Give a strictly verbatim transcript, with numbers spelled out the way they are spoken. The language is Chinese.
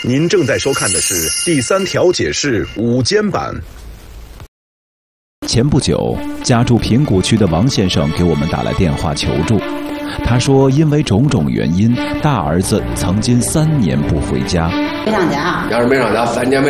您正在收看的是第三调解室午间版。 前不久，家住平谷区的王先生给我们打来电话求助。他说，因为种种原因，大儿子曾经三年不回家。 没上家， 要是没上家，三年没。